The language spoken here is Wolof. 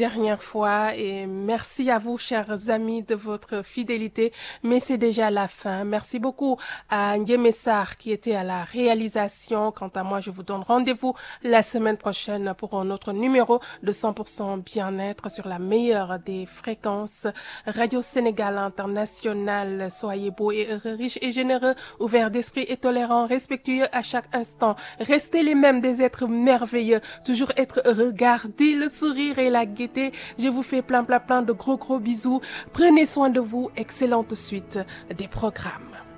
dernière fois et merci à vous, chers amis, de votre fidélité. Mais c'est déjà la fin. Merci beaucoup à Ndiémé Sarr qui était à la réalisation. Quant à moi, je vous donne rendez-vous la semaine prochaine pour un autre numéro de 100% bien-être sur la meilleure des fréquences. Radio Sénégal International. Soyez beaux et heureux, riches et généreux, ouverts d'esprit et tolérants, respectueux à chaque instant. Restez les mêmes des êtres merveilleux. Toujours être heureux. Gardez le sourire et la gaieté. Je vous fais plein de gros bisous. Prenez soin de vous. Excellente suite des programmes.